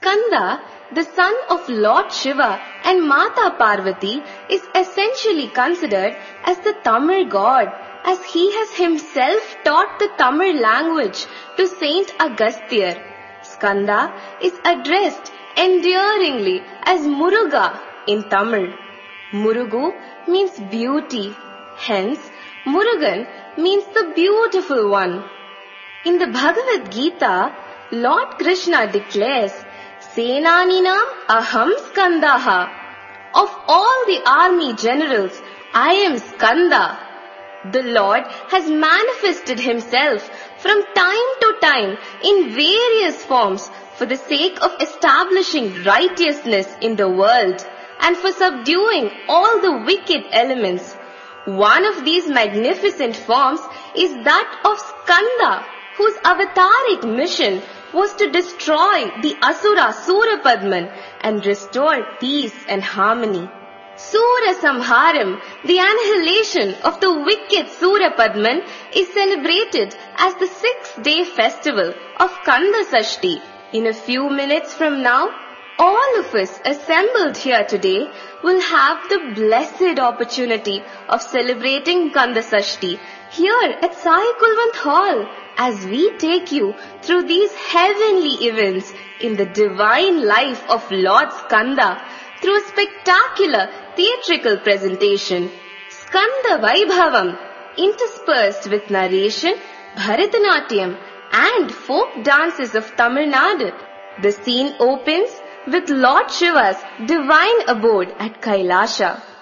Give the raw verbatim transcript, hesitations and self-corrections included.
Skanda, the son of Lord Shiva and Mata Parvati, is essentially considered as the Tamil god, as he has himself taught the Tamil language to Saint Agasthyar. Skanda is addressed endearingly as Muruga in Tamil. Murugu means beauty. Hence, Murugan means the beautiful one. In the Bhagavad Gita, Lord Krishna declares, Senaninam aham Skandaha. Of all the army generals, I am Skanda. The Lord has manifested himself from time to time in various forms for the sake of establishing righteousness in the world and for subduing all the wicked elements. One of these magnificent forms is that of Skanda, whose avataric mission was to destroy the Asura Surapadman and restore peace and harmony. Sura Samharam, the annihilation of the wicked Surapadman, is celebrated as the sixth-day festival of Kanda Sashti. In a few minutes from now, all of us assembled here today will have the blessed opportunity of celebrating Kanda Sashti here at Sai Kulwant Hall as we take you through these heavenly events in the divine life of Lord Skanda through a spectacular theatrical presentation, Skanda Vaibhavam, interspersed with narration, Bharatanatyam and folk dances of Tamil Nadu. The scene opens with Lord Shiva's divine abode at Kailasha.